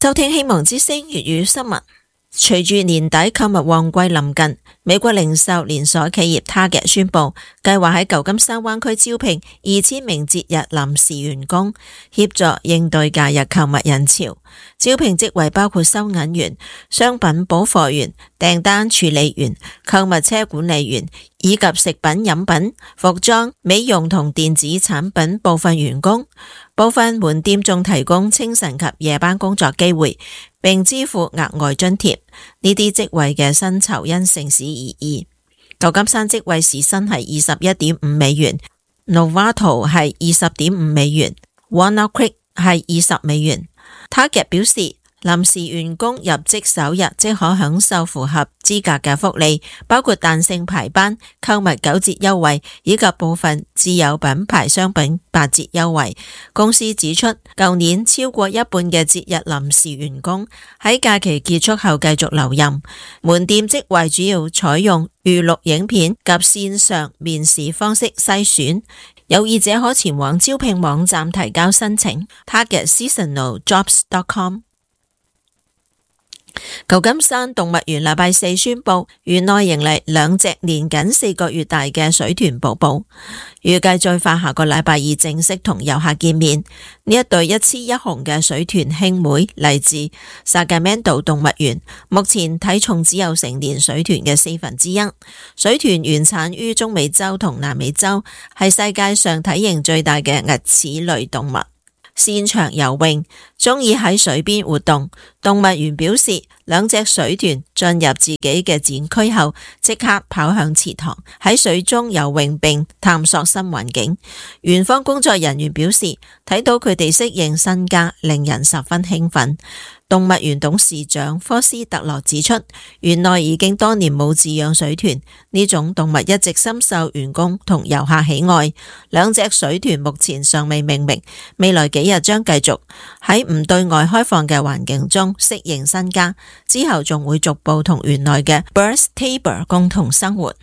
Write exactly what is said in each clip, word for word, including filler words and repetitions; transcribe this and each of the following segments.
收聽希望之聲粵語新聞。隨住年底購物旺季臨近，美國零售連鎖企業 Target 宣布，計劃喺舊金山灣區招聘二千名節日臨時員工，協助應對假日購物人潮。招聘職位包括收銀員、商品補貨員、訂單處理員、購物車管理員，以及食品飲品、服裝、美容同電子產品部分員工。部分門店仲提供清晨及夜班工作機會，並支付額外津貼。呢啲職位嘅薪酬因城市而異。舊金山職位時薪係二十一點五美元 ，Novato 係二十點五美元 ，Walnut Creek 係二十美元。Target 表示，臨時員工入職首日即可享受符合資格嘅福利，包括彈性排班、購物九折優惠以及部分自有品牌商品八折優惠。公司指出，舊年超過一半嘅節日臨時員工喺假期結束後繼續留任。門店職位主要採用預錄影片及線上面試方式篩選。有意者可前往招聘網站提交申請 target seasonal jobs dot com。舊金山動物園禮拜四宣布，園內迎嚟兩隻年僅四個月大嘅水豚寶寶，預計最快下個禮拜二正式同遊客見面。呢一對一雌一雄嘅水豚兄妹嚟自 Sacramento 動物園，目前體重只有成年水豚嘅四分之一。水豚原產於中美洲同南美洲，係世界上體型最大嘅齧齒類動物。擅長游泳，鍾意喺水邊活動。動物園表示，兩隻水豚進入自己嘅展區後，即刻跑向池塘，喺水中游泳並探索新環境。園方工作人員表示，睇到佢哋適應新家，令人十分興奮。動物園董事長科斯特羅指出，園內已經多年冇飼養水豚，呢種動物一直深受員工同遊客喜愛。兩隻水豚目前尚未命名，未來幾日將繼續喺唔對外開放嘅環境中適應新家，之後仲會逐步同園內嘅 Birds Table 共同生活。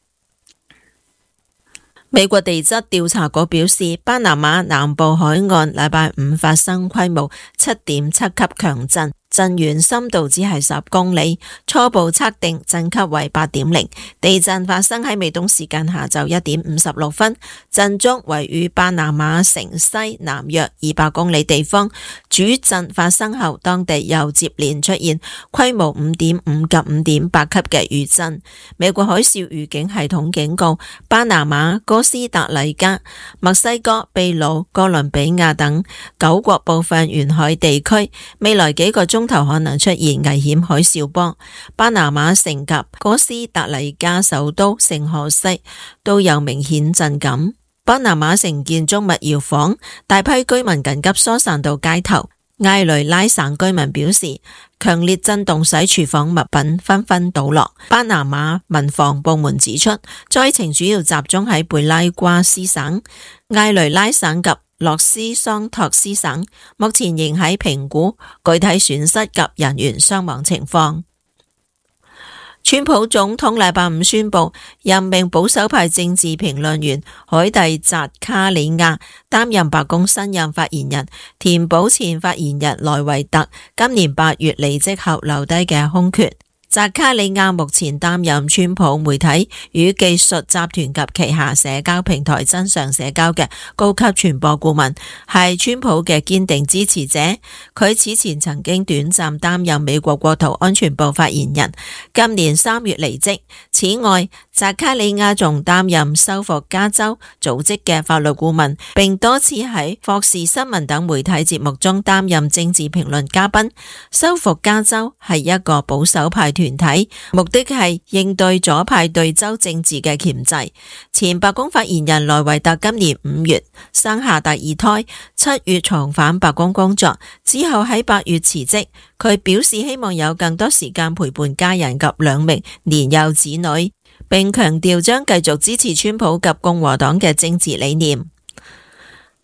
美國地質調查局表示，巴拿馬南部海岸禮拜五發生規模七點七級強震，震源深度只係十公里，初步測定震級為八點零。地震發生喺美東時間下晝一點五十六分，震中位於巴拿馬城西南約二百公里地方。主震發生後，當地又接連出現規模五點五及五點八級嘅餘震。美國海嘯預警系統警告巴拿馬、哥斯達黎加、墨西哥、秘魯、哥倫比亞等九國部分沿海地區，未來幾個鐘頭可能出現危險海嘯波。巴拿馬城及哥斯達黎加首都聖荷西都有明顯震感。巴拿馬城建築物搖晃，大批居民緊急疏散到街頭。埃雷拉省居民表示，強烈震動使廚房物品紛紛倒落。巴拿馬民防部門指出，災情主要集中喺貝拉瓜斯省、埃雷拉省及洛斯桑托斯省，目前仍喺評估具體損失及人員傷亡情況。川普總統禮拜五宣布任命保守派政治評論員海蒂扎卡里亞擔任白宮新任發言人，填補前發言人萊維特今年八月離職後留低嘅空缺。扎卡里亞目前擔任川普媒體與技術集團及旗下社交平台真相社交嘅高級傳播顧問，係川普嘅堅定支持者。佢此前曾經短暫擔任美國國土安全部發言人，今年三月離職。此外，扎卡里亞仲擔任收復加州組織嘅法律顧問，並多次喺霍士新聞等媒體節目中擔任政治評論嘉賓。收復加州係一個保守派團體，目的係應對左派對州政治嘅鉗制。前白宮發言人萊維特今年五月生下第二胎，七月重返白宮工作，之後喺八月辭職。佢表示希望有更多時間陪伴家人及兩名年幼子女，並強調將繼續支持川普及共和黨嘅政治理念。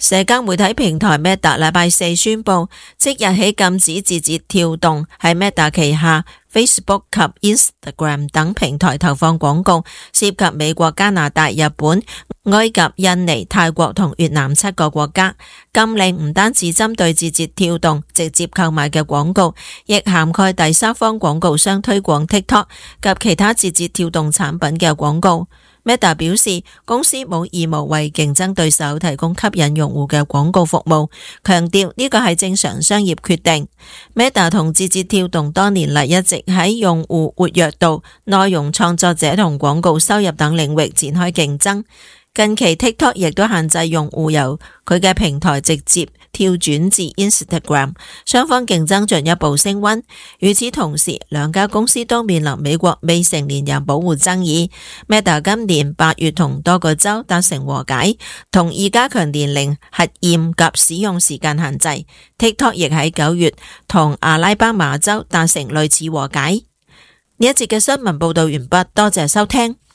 社交媒體平台 Meta 禮拜四宣布，即日起禁止字節跳動喺 Meta 旗下 Facebook 及 Instagram 等平台投放廣告，涉及美國、加拿大、日本、埃及、印尼、泰國同越南七個國家。禁令唔單止針對字節跳動直接購買嘅廣告，亦涵蓋第三方廣告商推廣 TikTok 及其他字節跳動產品嘅廣告。Meta 表示，公司冇義務為競爭對手提供吸引用戶嘅廣告服務，強調呢個係正常商業決定。Meta 同字節跳動多年嚟一直喺用戶活躍度、內容創作者同廣告收入等領域展開競爭。近期 TikTok 亦都限制用戶由佢嘅平台直接跳轉至 Instagram， 雙方競爭進一步升溫。與此同時，兩家公司都面臨美國未成年人保護爭議。Meta 今年八月同多個州達成和解，同意加強年齡核驗及使用時間限制。TikTok 亦喺九月同阿拉巴馬州達成類似和解。呢一節嘅新聞報道完畢，多謝收聽。